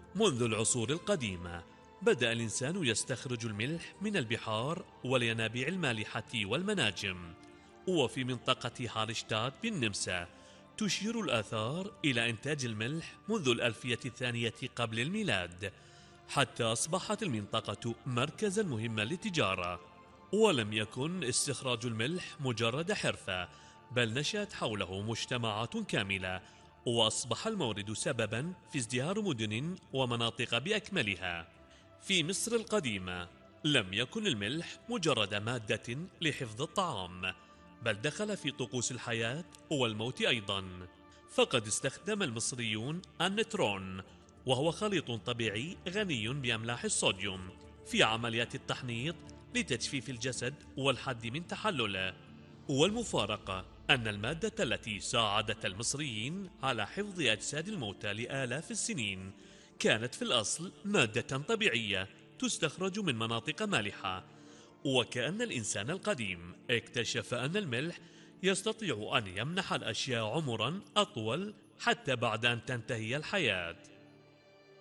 منذ العصور القديمة بدأ الإنسان يستخرج الملح من البحار والينابيع المالحة والمناجم. وفي منطقة هالشتاد بالنمسا تشير الآثار إلى إنتاج الملح منذ الألفية الثانية قبل الميلاد، حتى أصبحت المنطقة مركزا مهما للتجارة. ولم يكن استخراج الملح مجرد حرفة، بل نشأت حوله مجتمعات كاملة، وأصبح المورد سببا في ازدهار مدن ومناطق بأكملها. في مصر القديمة لم يكن الملح مجرد مادة لحفظ الطعام، بل دخل في طقوس الحياة والموت أيضا. فقد استخدم المصريون النترون، وهو خليط طبيعي غني بأملاح الصوديوم، في عمليات التحنيط لتجفيف الجسد والحد من تحلله. والمفارقة أن المادة التي ساعدت المصريين على حفظ أجساد الموتى لآلاف السنين كانت في الأصل مادة طبيعية تستخرج من مناطق مالحة. وكأن الإنسان القديم اكتشف أن الملح يستطيع أن يمنح الأشياء عمرا أطول حتى بعد أن تنتهي الحياة.